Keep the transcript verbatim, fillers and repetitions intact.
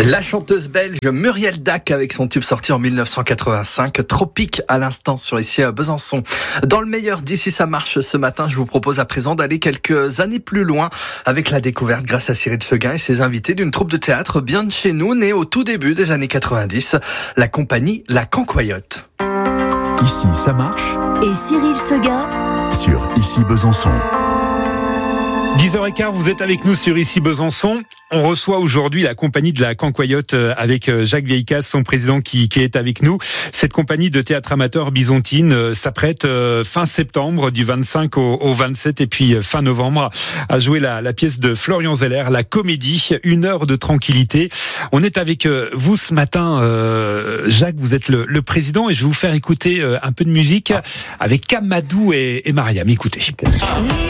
La chanteuse belge Muriel Dac avec son tube sorti en dix-neuf cent quatre-vingt-cinq, Tropique à l'instant sur ici à Besançon. Dans le meilleur d'ici ça marche ce matin, je vous propose à présent d'aller quelques années plus loin avec la découverte grâce à Cyril Seguin et ses invités d'une troupe de théâtre bien de chez nous, née au tout début des années quatre-vingt-dix, la compagnie La Cancoyote. Ici ça marche et Cyril Seguin sur Ici Besançon. dix heures quinze, vous êtes avec nous sur Ici Besançon. On reçoit aujourd'hui la compagnie de La Cancoyote avec Jacques Vieillecaz, son président qui, qui est avec nous. Cette compagnie de théâtre amateur byzantine s'apprête fin septembre, du vingt-cinq au, au vingt-sept et puis fin novembre, à jouer la, la pièce de Florian Zeller, La Comédie, une heure de tranquillité. On est avec vous ce matin, euh, Jacques, vous êtes le, le président et je vais vous faire écouter un peu de musique avec Kamadou et, et Mariam. Écoutez.